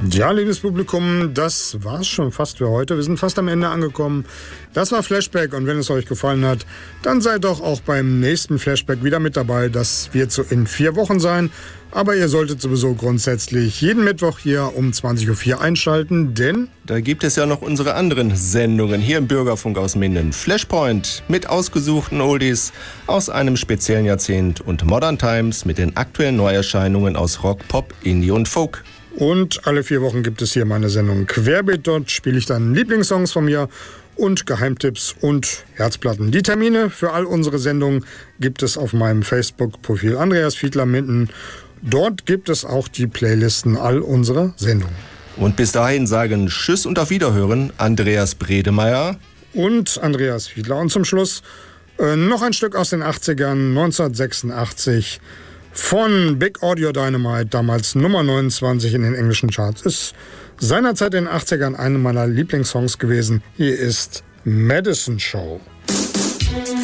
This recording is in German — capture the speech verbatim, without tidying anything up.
Ja, liebes Publikum, das war's schon fast für heute. Wir sind fast am Ende angekommen. Das war Flashback und wenn es euch gefallen hat, dann seid doch auch beim nächsten Flashback wieder mit dabei. Das wird so in vier Wochen sein. Aber ihr solltet sowieso grundsätzlich jeden Mittwoch hier um zwanzig Uhr vier einschalten, denn da gibt es ja noch unsere anderen Sendungen hier im Bürgerfunk aus Minden. Flashpoint mit ausgesuchten Oldies aus einem speziellen Jahrzehnt und Modern Times mit den aktuellen Neuerscheinungen aus Rock, Pop, Indie und Folk. Und alle vier Wochen gibt es hier meine Sendung Querbeet. Dort spiele ich dann Lieblingssongs von mir und Geheimtipps und Herzplatten. Die Termine für all unsere Sendungen gibt es auf meinem Facebook-Profil Andreas Fiedler Minden. Dort gibt es auch die Playlisten all unserer Sendungen. Und bis dahin sagen Tschüss und auf Wiederhören Andreas Bredemeier und Andreas Fiedler. Und zum Schluss äh, noch ein Stück aus den achtzigern, neunzehnhundertsechsundachtzig. Von Big Audio Dynamite, damals Nummer neunundzwanzig in den englischen Charts. Ist seinerzeit in den achtzigern eine meiner Lieblingssongs gewesen. Hier ist Madison Show.